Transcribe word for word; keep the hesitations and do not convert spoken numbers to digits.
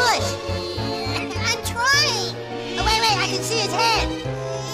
push. I'm trying. Oh, wait, wait, I can see his head.